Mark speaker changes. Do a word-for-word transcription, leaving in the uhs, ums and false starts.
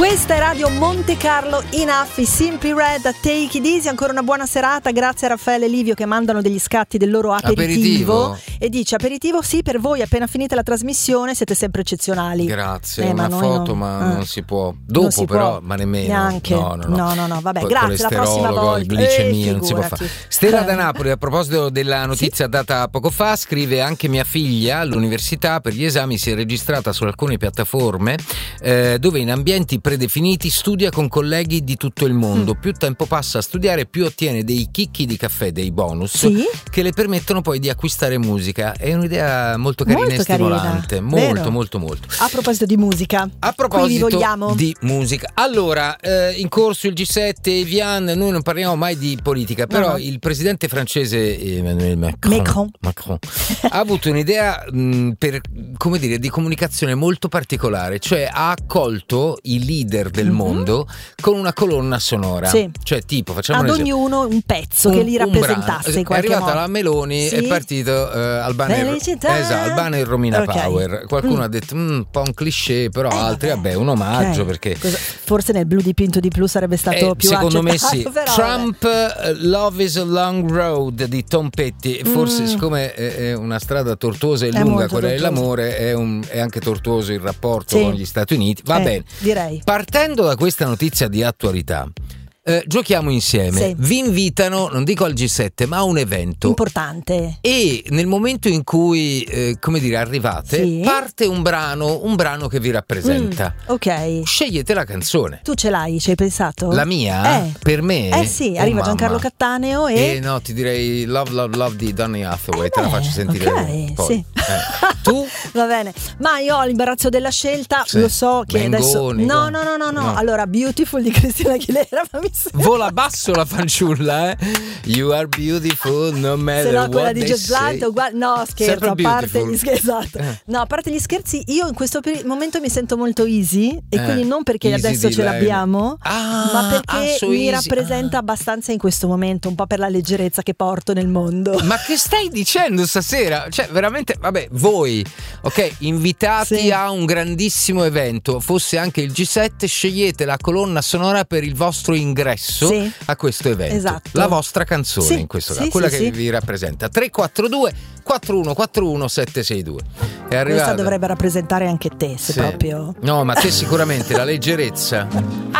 Speaker 1: Questa è Radio Monte Carlo, Enough, i Simply Red a Take It Easy. Ancora una buona serata, grazie a Raffaele e Livio che mandano degli scatti del loro aperitivo, aperitivo. E dice: aperitivo sì, per voi appena finita la trasmissione siete sempre eccezionali.
Speaker 2: Grazie,
Speaker 1: eh,
Speaker 2: una
Speaker 1: ma
Speaker 2: foto
Speaker 1: non,
Speaker 2: ma
Speaker 1: eh.
Speaker 2: non si può. Dopo
Speaker 1: si
Speaker 2: però,
Speaker 1: può.
Speaker 2: ma nemmeno.
Speaker 1: Neanche.
Speaker 2: No, no, no,
Speaker 1: no, no, no vabbè,
Speaker 2: Poi
Speaker 1: grazie, la prossima volta.
Speaker 2: Glicemia,
Speaker 1: eh,
Speaker 2: non si può fare. Stella da Napoli, a proposito della notizia sì? data poco fa, scrive: anche mia figlia all'università per gli esami si è registrata su alcune piattaforme eh, dove in ambienti predefiniti studia con colleghi di tutto il mondo. Mm. Più tempo passa a studiare, più ottiene dei chicchi di caffè, dei bonus sì? che le permettono poi di acquistare musica. È un'idea molto carina molto e stimolante. Carina. Molto, Vero. molto, molto.
Speaker 1: A proposito di musica,
Speaker 2: a proposito di musica, allora eh, in corso il G sette, Evian, noi non parliamo mai di politica, però no. il presidente francese Emmanuel Macron,
Speaker 1: Macron.
Speaker 2: Macron ha avuto un'idea mh, per come dire di comunicazione molto particolare, cioè ha accolto i leader del mm-hmm. mondo con una colonna sonora, sì. cioè tipo facciamo
Speaker 1: ad
Speaker 2: un esempio.
Speaker 1: ognuno un pezzo
Speaker 2: un,
Speaker 1: che li rappresentasse in
Speaker 2: è arrivata
Speaker 1: modo.
Speaker 2: la Meloni sì. è partito uh, Albano e, esatto, Albano e Romina okay. Power. Qualcuno mm. ha detto mm, un po' un cliché, però eh, altri vabbè, vabbè un omaggio okay. perché
Speaker 1: Cosa, forse nel blu dipinto di blu sarebbe stato
Speaker 2: eh,
Speaker 1: più
Speaker 2: secondo me sì.
Speaker 1: però,
Speaker 2: Trump uh, Love is a Long Road di Tom Petty, forse mm. siccome è, è una strada tortuosa e
Speaker 1: è
Speaker 2: lunga quella
Speaker 1: tortuosa.
Speaker 2: dell'amore, è, un, è anche tortuoso il rapporto sì. con gli Stati Uniti, va
Speaker 1: eh,
Speaker 2: bene,
Speaker 1: direi.
Speaker 2: Partendo da questa notizia di attualità, Eh, giochiamo insieme.
Speaker 1: Sì.
Speaker 2: Vi invitano, non dico al G sette, ma a un evento
Speaker 1: importante.
Speaker 2: E nel momento in cui, eh, come dire, arrivate, sì. parte un brano, un brano che vi rappresenta.
Speaker 1: Mm, ok.
Speaker 2: Scegliete la canzone.
Speaker 1: Tu ce l'hai? Ci hai pensato?
Speaker 2: La mia?
Speaker 1: Eh.
Speaker 2: Per me?
Speaker 1: Eh sì, arriva
Speaker 2: oh,
Speaker 1: Giancarlo
Speaker 2: mamma.
Speaker 1: Cattaneo e.
Speaker 2: Eh no, ti direi Love Love Love di Donny Hathaway. Eh te beh, la faccio sentire.
Speaker 1: Ok,
Speaker 2: poi.
Speaker 1: sì.
Speaker 2: Eh. Tu?
Speaker 1: Va bene. Ma io ho l'imbarazzo della scelta. Sì. Lo so che
Speaker 2: Bengoni,
Speaker 1: adesso. No, no, no, no, no, no. Allora, Beautiful di Cristina Aguilera. Fammi
Speaker 2: vola basso la fanciulla, eh? You are beautiful no matter
Speaker 1: Se no,
Speaker 2: what
Speaker 1: quella di
Speaker 2: they
Speaker 1: Just
Speaker 2: say.
Speaker 1: Light uguale. No, scherzo, a parte gli scherzi. Esatto.
Speaker 2: Eh.
Speaker 1: No, a parte gli scherzi, io in questo peri- momento mi sento molto easy e
Speaker 2: eh.
Speaker 1: quindi non perché
Speaker 2: easy
Speaker 1: adesso ce
Speaker 2: lei.
Speaker 1: l'abbiamo,
Speaker 2: ah,
Speaker 1: ma perché
Speaker 2: ah, so
Speaker 1: mi
Speaker 2: easy.
Speaker 1: rappresenta
Speaker 2: ah.
Speaker 1: abbastanza in questo momento, un po' per la leggerezza che porto nel mondo.
Speaker 2: Ma che stai dicendo stasera? Cioè, veramente, vabbè, voi, ok, invitati sì. a un grandissimo evento, fosse anche il G sette, scegliete la colonna sonora per il vostro ingresso sì. a questo evento.
Speaker 1: Esatto.
Speaker 2: La vostra canzone sì. in questo caso, sì, quella sì, che sì. vi rappresenta. tre quattro due quattro uno quattro uno sette sei due. È arrivata.
Speaker 1: Questa dovrebbe rappresentare anche te, se
Speaker 2: sì.
Speaker 1: proprio.
Speaker 2: No, ma te sicuramente la leggerezza.